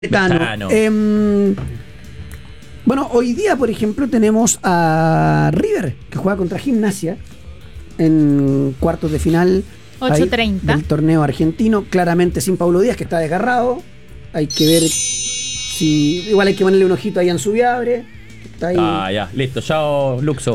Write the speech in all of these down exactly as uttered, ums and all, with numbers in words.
Betano. Eh, bueno, hoy día, por ejemplo, tenemos a River, que juega contra Gimnasia en cuartos de final ocho treinta del torneo argentino, claramente sin Paulo Díaz, que está desgarrado. Hay que ver si... Igual hay que ponerle un ojito ahí a Ansubiabre. Está ahí. Ah, ya, listo, chao, Luxo.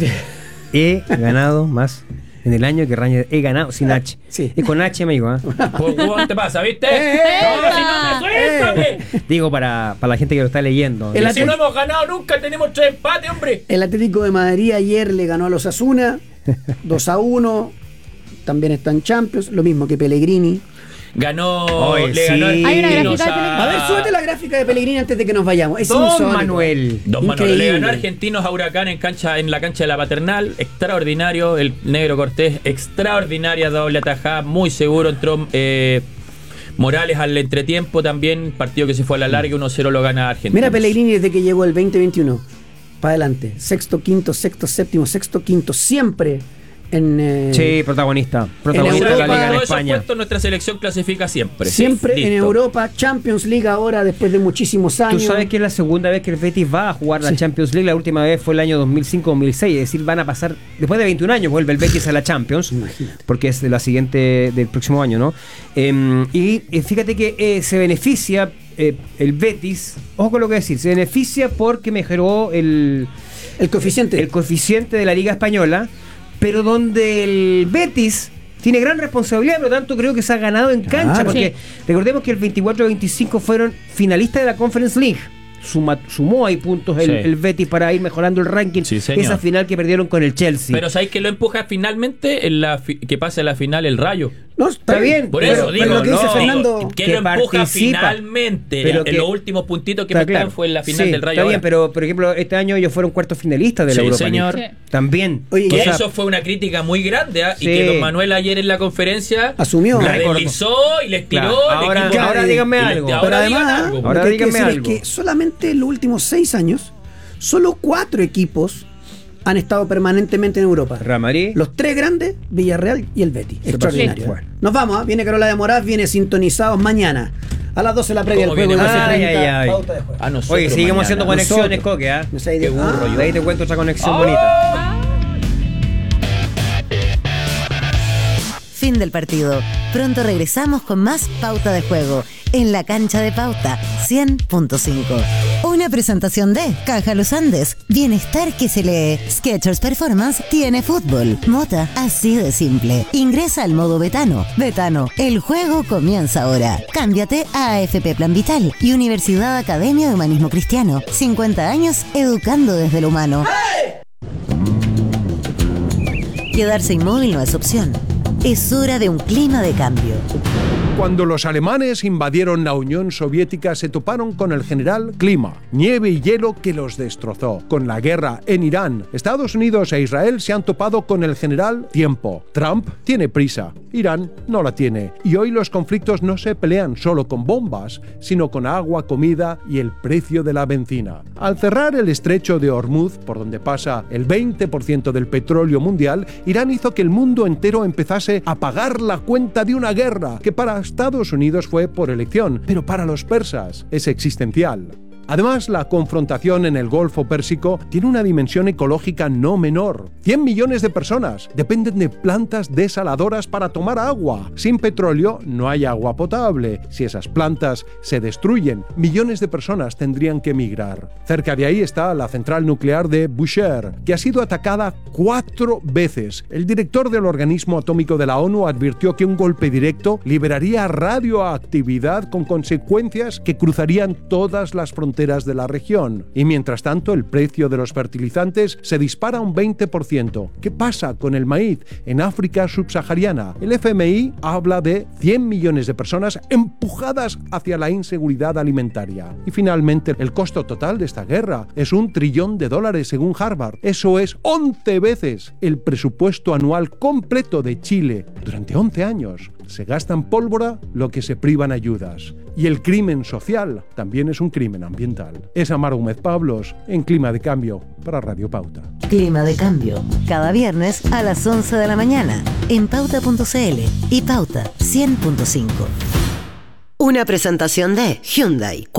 He ganado más en el año que Ranger he ganado sin H. Sí. Es con H, amigo. ¿eh? Pues, ¿cómo te pasa, viste? ¡Eh, No, eh, si no me suéltame. Digo para, para la gente que lo está leyendo. El Y si no hemos ganado nunca, tenemos tres empates, hombre. El Atlético de Madrid ayer le ganó a los Osasuna dos a uno. También está en Champions, lo mismo que Pellegrini. Ganó, Oye, le sí. ganó Hay una Argentinos gráfica de A ver, súbete la gráfica de Pellegrini antes de que nos vayamos. Es Don insólito. Manuel. Don Manuel le Increíble. ganó a Argentinos a Huracán en cancha en la cancha de la Paternal, extraordinario. El negro Cortés, extraordinaria doble atajada, muy seguro. Entró eh, Morales al entretiempo también, partido que se fue a la larga, uno cero lo gana Argentinos. Mira Pellegrini desde que llegó el veinte veintiuno para adelante, sexto, quinto, sexto, séptimo, sexto, quinto, siempre en eh, Sí, protagonista. Protagonista En de la Europa, Liga en todos esos España. puestos nuestra selección clasifica siempre. siempre Sí, en listo. Europa, Champions League ahora después de muchísimos Tú años. sabes que es la segunda vez que el Betis va a jugar la Sí. Champions League. La última vez fue el año dos mil cinco dos mil seis. Es decir, van a pasar, después de veintiún años vuelve el Betis a la Champions. Imagínate. Porque es de la siguiente del próximo año, ¿no? Eh, y eh, fíjate que eh, se beneficia eh, el Betis, ojo con lo que decir, se beneficia porque mejoró el, El coeficiente. el coeficiente de la Liga Española, pero donde el Betis tiene gran responsabilidad, por lo tanto creo que se ha ganado en Claro. cancha, porque Sí. recordemos que el veinticuatro veinticinco fueron finalistas de la Conference League. Suma, sumó ahí puntos el, Sí. el Betis para ir mejorando el ranking. Sí, señor. Esa final que perdieron con el Chelsea. Pero ¿sabéis que lo empuja finalmente en la fi- que pase a la final el Rayo? No, está, Está bien, Por Pero- eso pero digo, lo que dice no, Fernando, digo, que, que lo empuja participa. finalmente. Pero en que- los últimos puntitos que Está faltaban claro. fue en la final Sí, del Rayo. Está bien, ahora. pero por ejemplo, este año ellos fueron cuartos finalistas de la Sí, Europa señor. League. Sí. También. Oye, Que O sea, eso fue una crítica muy grande, ¿ah? Sí. Y que don Manuel ayer en la conferencia Asumió. la Recordó. deslizó y les tiró. Claro. el Ahora- equipo- ahora díganme y le- algo. ahora Pero digan además, algo. Ahora lo que hay que díganme decir algo. es que solamente en los últimos seis años, solo cuatro equipos han estado permanentemente en Europa. Real Madrid. Los tres grandes, Villarreal y el Betis. Extraordinario. Bueno. Nos vamos, ¿ah? Viene Carola de Moraz, viene Sintonizados mañana. A las doce la previa del ¿Cómo juego. viene? doce treinta, Ay, ay, ay. pauta de juego. Ah, nosotros Oye, seguimos mañana. haciendo Nosotros. conexiones, Coque, ¿ah? No sé, Qué burro, ah, yo. De ahí te cuento otra conexión ¡Ah! bonita. Fin del partido. Pronto regresamos con más Pauta de Juego en la cancha de Pauta cien punto cinco. Una presentación de Caja Los Andes. Bienestar que se lee. Skechers Performance tiene fútbol. Mota, así de simple. Ingresa al modo Betano. Betano, el juego comienza ahora. Cámbiate a A F P Plan Vital y Universidad Academia de Humanismo Cristiano. cincuenta años educando desde lo humano. Quedarse inmóvil no es opción. Es hora de un clima de cambio. Cuando los alemanes invadieron la Unión Soviética se toparon con el general Clima, nieve y hielo que los destrozó. Con la guerra en Irán, Estados Unidos e Israel se han topado con el general Tiempo. Trump tiene prisa, Irán no la tiene. Y hoy los conflictos no se pelean solo con bombas, sino con agua, comida y el precio de la benzina. Al cerrar el estrecho de Hormuz, por donde pasa el veinte por ciento del petróleo mundial, Irán hizo que el mundo entero empezase a pagar la cuenta de una guerra que para Estados Unidos fue por elección, pero para los persas es existencial. Además, la confrontación en el Golfo Pérsico tiene una dimensión ecológica no menor. cien millones de personas dependen de plantas desaladoras para tomar agua. Sin petróleo no hay agua potable. Si esas plantas se destruyen, millones de personas tendrían que emigrar. Cerca de ahí está la central nuclear de Bushehr, que ha sido atacada cuatro veces. El director del organismo atómico de la ONU advirtió que un golpe directo liberaría radioactividad con consecuencias que cruzarían todas las fronteras de la región. Y mientras tanto, el precio de los fertilizantes se dispara un veinte por ciento. ¿Qué pasa con el maíz en África subsahariana? El F M I habla de cien millones de personas empujadas hacia la inseguridad alimentaria. Y finalmente, el costo total de esta guerra es un trillón de dólares según Harvard. Eso es once veces el presupuesto anual completo de Chile durante once años. Se gasta en pólvora lo que se priva en ayudas. Y el crimen social también es un crimen ambiental. Es Amaro Gómez Pablos en Clima de Cambio para Radio Pauta. Clima de cambio. Cada viernes a las once de la mañana en pauta punto c l y Pauta cien punto cinco. Una presentación de Hyundai.